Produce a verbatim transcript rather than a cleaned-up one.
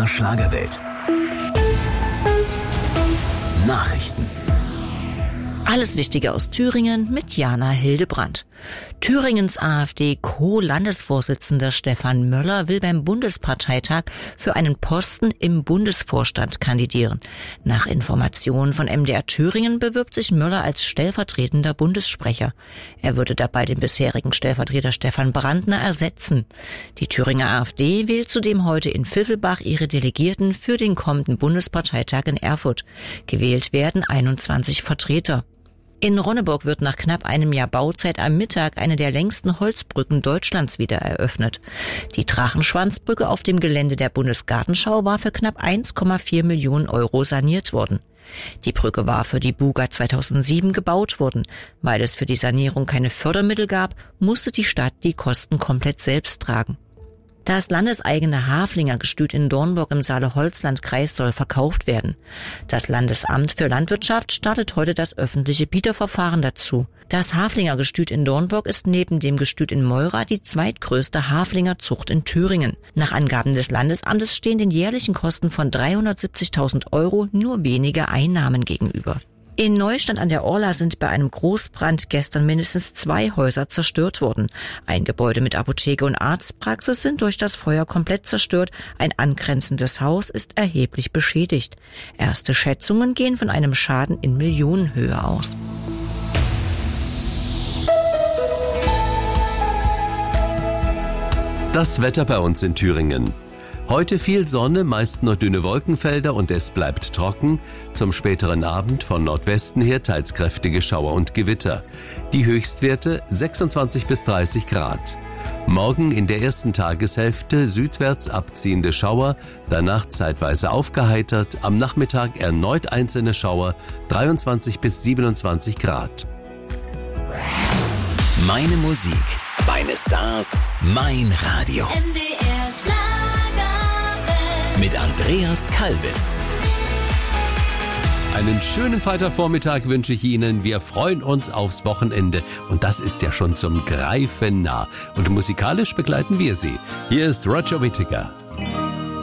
Schlagerwelt. Nachrichten. Alles Wichtige aus Thüringen mit Jana Hildebrandt. Thüringens AfD-Co-Landesvorsitzender Stefan Möller will beim Bundesparteitag für einen Posten im Bundesvorstand kandidieren. Nach Informationen von M D R Thüringen bewirbt sich Möller als stellvertretender Bundessprecher. Er würde dabei den bisherigen Stellvertreter Stefan Brandner ersetzen. Die Thüringer AfD wählt zudem heute in Pfiffelbach ihre Delegierten für den kommenden Bundesparteitag in Erfurt. Gewählt werden einundzwanzig Vertreter. In Ronneburg wird nach knapp einem Jahr Bauzeit am Mittag eine der längsten Holzbrücken Deutschlands wieder eröffnet. Die Drachenschwanzbrücke auf dem Gelände der Bundesgartenschau war für knapp eins Komma vier Millionen Euro saniert worden. Die Brücke war für die Buga zweitausendsieben gebaut worden. Weil es für die Sanierung keine Fördermittel gab, musste die Stadt die Kosten komplett selbst tragen. Das landeseigene Haflinger-Gestüt in Dornburg im Saale-Holzland-Kreis soll verkauft werden. Das Landesamt für Landwirtschaft startet heute das öffentliche Bieterverfahren dazu. Das Haflinger-Gestüt in Dornburg ist neben dem Gestüt in Meura die zweitgrößte Haflingerzucht in Thüringen. Nach Angaben des Landesamtes stehen den jährlichen Kosten von dreihundertsiebzigtausend Euro nur wenige Einnahmen gegenüber. In Neustadt an der Orla sind bei einem Großbrand gestern mindestens zwei Häuser zerstört worden. Ein Gebäude mit Apotheke und Arztpraxis sind durch das Feuer komplett zerstört. Ein angrenzendes Haus ist erheblich beschädigt. Erste Schätzungen gehen von einem Schaden in Millionenhöhe aus. Das Wetter bei uns in Thüringen. Heute viel Sonne, meist nur dünne Wolkenfelder und es bleibt trocken. Zum späteren Abend von Nordwesten her teils kräftige Schauer und Gewitter. Die Höchstwerte sechsundzwanzig bis dreißig Grad. Morgen in der ersten Tageshälfte südwärts abziehende Schauer, danach zeitweise aufgeheitert, am Nachmittag erneut einzelne Schauer, dreiundzwanzig bis siebenundzwanzig Grad. Meine Musik, meine Stars, mein Radio. M D R Schlager. Mit Andreas Kalbitz. Einen schönen Freitagvormittag wünsche ich Ihnen. Wir freuen uns aufs Wochenende und das ist ja schon zum Greifen nah. Und musikalisch begleiten wir Sie. Hier ist Roger Whittaker.